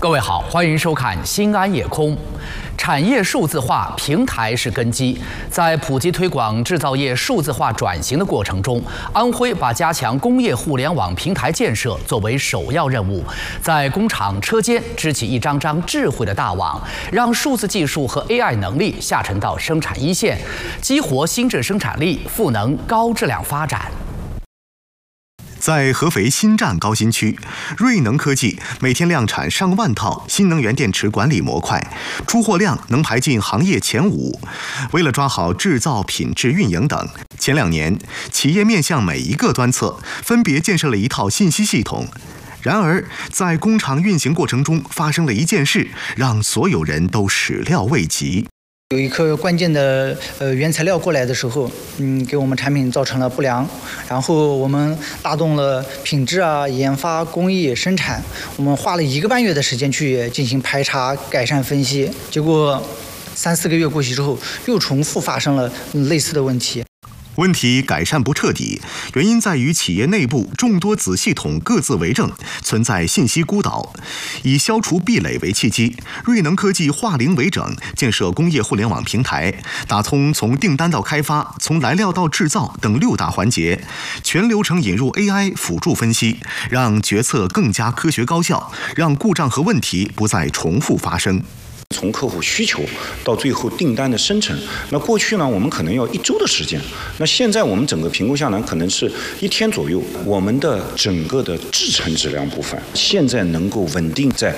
各位好，欢迎收看《新安夜空》。产业数字化平台是根基，在普及推广制造业数字化转型的过程中，安徽把加强工业互联网平台建设作为首要任务，在工厂车间织起一张张智慧的大网，让数字技术和 AI 能力下沉到生产一线，激活新质生产力，赋能高质量发展。 在合肥新站高新区，瑞能科技每天量产上万套新能源电池管理模块，出货量能排进行业前5。为了抓好制造、品质、运营等，前2年，企业面向每一个端侧，分别建设了一套信息系统。然而，在工厂运行过程中，发生了一件事，让所有人都始料未及。 有一颗关键的原材料过来的时候，给我们产品造成了不良，然后我们拉动了品质啊、研发、工艺、生产，我们花了1个半月的时间去进行排查、改善、分析，结果3、4个月过去之后，又重复发生了类似的问题。 问题改善不彻底，原因在于企业内部众多子系统各自为政，存在信息孤岛。以消除壁垒为契机，瑞能科技化零为整，建设工业互联网平台，打通从订单到开发、从来料到制造等6大环节，全流程引入 AI 辅助分析，让决策更加科学高效，让故障和问题不再重复发生。 从客户需求到最后订单的生成，那过去呢，我们可能要1周的时间，那现在我们整个评估下来，可能是1天左右。我们的整个的制程质量部分，现在能够稳定在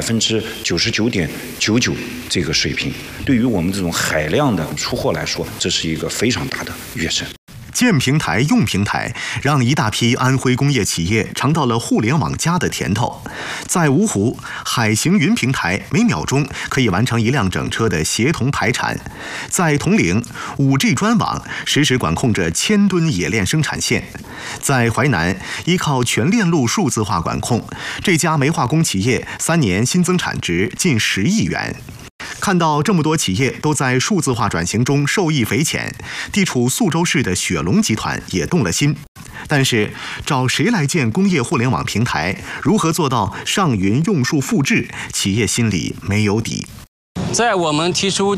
99.99%这个水平。对于我们这种海量的出货来说，这是一个非常大的跃升。 建平台、用平台，让一大批安徽工业企业尝到了互联网+的甜头。在芜湖，海行云平台每秒钟可以完成1辆整车的协同排产；在铜陵，5G 专网实时管控着1000吨冶炼生产线；在淮南，依靠全链路数字化管控，这家煤化工企业3年新增产值近10亿元。 看到这么多企业都在数字化转型中受益匪浅，地处宿州市的雪龙集团也动了心。但是，找谁来建工业互联网平台？如何做到上云用数复制？企业心里没有底。 在我们提出